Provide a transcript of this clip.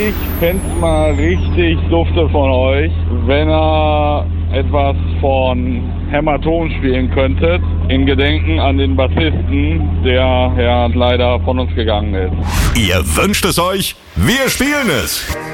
Ich fänd's mal richtig dufte von euch, wenn er etwas von Hämatom spielen könntet, in Gedenken an den Bassisten, der ja leider von uns gegangen ist. Ihr wünscht es euch, wir spielen es.